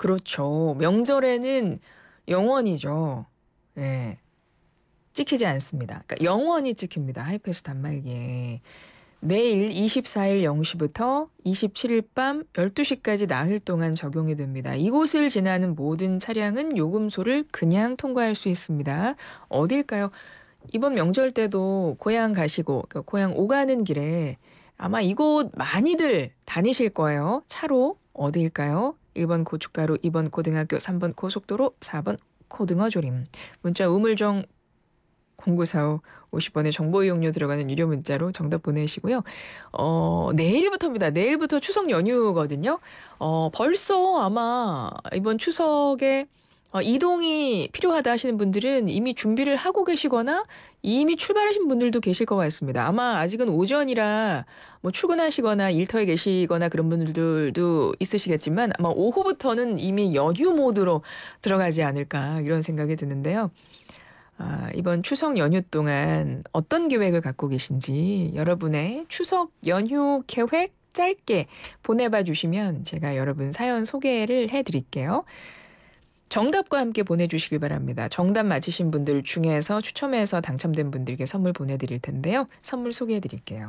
그렇죠. 명절에는 영원이죠. 예. 찍히지 않습니다. 그러니까 영원히 찍힙니다. 하이패스 단말기에. 내일 24일 0시부터 27일 밤 12시까지 나흘 동안 적용이 됩니다. 이곳을 지나는 모든 차량은 요금소를 그냥 통과할 수 있습니다. 어딜까요? 이번 명절 때도 고향 가시고 그러니까 고향 오가는 길에 아마 이곳 많이들 다니실 거예요. 차로 어디일까요? 1번 고춧가루, 2번 고등학교, 3번 고속도로, 4번 고등어 조림. 문자 우물정 0945 50원의 정보 이용료 들어가는 유료 문자로 정답 보내시고요. 내일부터입니다. 내일부터 추석 연휴거든요. 벌써 아마 이번 추석에 이동이 필요하다 하시는 분들은 이미 준비를 하고 계시거나 이미 출발하신 분들도 계실 것 같습니다. 아마 아직은 오전이라 뭐 출근하시거나 일터에 계시거나 그런 분들도 있으시겠지만 아마 오후부터는 이미 연휴 모드로 들어가지 않을까 이런 생각이 드는데요. 이번 추석 연휴 동안 어떤 계획을 갖고 계신지 여러분의 추석 연휴 계획 짧게 보내봐 주시면 제가 여러분 사연 소개를 해드릴게요. 정답과 함께 보내주시길 바랍니다. 정답 맞히신 분들 중에서 추첨해서 당첨된 분들께 선물 보내드릴 텐데요. 선물 소개해드릴게요.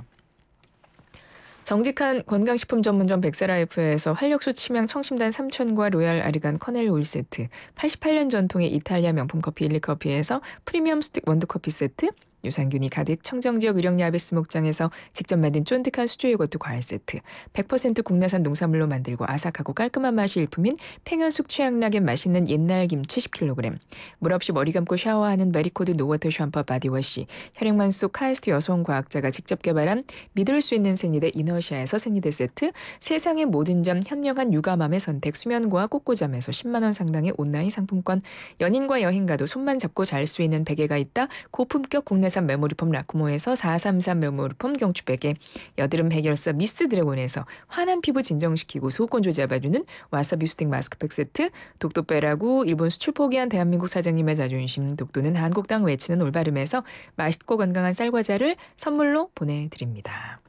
정직한 건강식품 전문점 백세라이프에서 활력소 치명 청심단 3,000과 로얄 아리간 커넬 오일 세트, 88년 전통의 이탈리아 명품 커피 일리커피에서 프리미엄 스틱 원두커피 세트, 유산균이 가득 청정지역 의령야 아베스 목장에서 직접 만든 쫀득한 수제 요거트 과일 세트, 100% 국내산 농산물로 만들고 아삭하고 깔끔한 맛이 일품인 팽현숙 최양락의 맛있는 옛날 김치 10kg, 물 없이 머리 감고 샤워하는 메리코드 노워터 샴푸 바디워시, 혈액만 속 카이스트 여성과학자가 직접 개발한 믿을 수 있는 생리대 이너시아에서 생리대 세트, 세상의 모든 점 현명한 육아맘의 선택 수면고와 꽃고잠에서 10만 원 상당의 온라인 상품권, 연인과 여행 가도 손만 잡고 잘 수 있는 베개가 있다 고품격 국내산 메모리폼 라쿠모에서 433 메모리폼 경추베개, 여드름 해결사 미스 드래곤에서 환한 피부 진정시키고 소곤조 잡아주는 와사비 수딩 마스크팩 세트, 독도 빼라고 일본 수출 포기한 대한민국 사장님의 자존심 독도는 한국 땅 외치는 올바름에서 맛있고 건강한 쌀과자를 선물로 보내드립니다.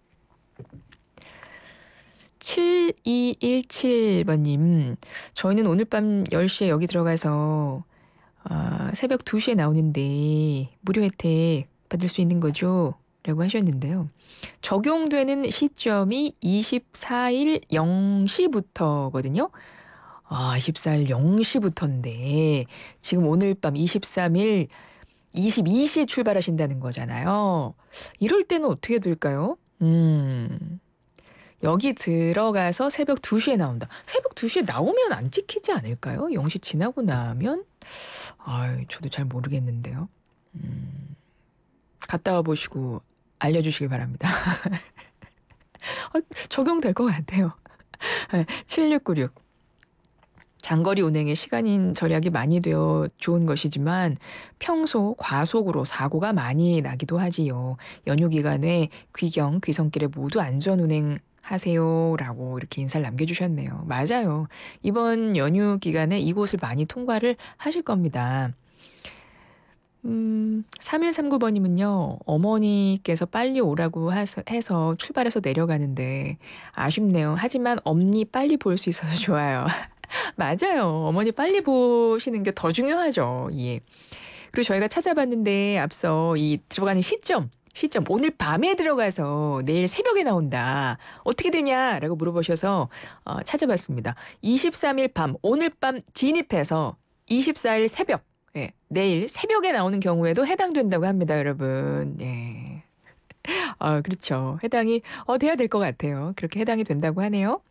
7217번님, 저희는 오늘 밤 10시에 여기 들어가서 새벽 2시에 나오는데 무료 혜택 받을 수 있는 거죠? 라고 하셨는데요. 적용되는 시점이 24일 0시부터거든요. 24일 0시부터인데 지금 오늘 밤 23일 22시에 출발하신다는 거잖아요. 이럴 때는 어떻게 될까요? 여기 들어가서 새벽 2시에 나온다. 새벽 2시에 나오면 안 찍히지 않을까요? 0시 지나고 나면? 저도 잘 모르겠는데요. 갔다 와 보시고 알려주시기 바랍니다. 적용될 것 같아요. 7696. 장거리 운행에 시간인 절약이 많이 되어 좋은 것이지만 평소 과속으로 사고가 많이 나기도 하지요. 연휴 기간에 귀경, 귀성길에 모두 안전 운행 하세요라고 이렇게 인사를 남겨주셨네요. 맞아요. 이번 연휴 기간에 이곳을 많이 통과를 하실 겁니다. 3139번님은요, 어머니께서 빨리 오라고 해서 출발해서 내려가는데 아쉽네요. 하지만 엄니 빨리 볼 수 있어서 좋아요. 맞아요. 어머니 빨리 보시는 게 더 중요하죠. 예. 그리고 저희가 찾아봤는데 앞서 이 들어가는 시점 오늘 밤에 들어가서 내일 새벽에 나온다. 어떻게 되냐라고 물어보셔서 찾아봤습니다. 23일 밤 오늘 밤 진입해서 24일 새벽 예, 내일 새벽에 나오는 경우에도 해당된다고 합니다, 여러분. 예. 그렇죠. 해당이 돼야 될 것 같아요. 그렇게 해당이 된다고 하네요.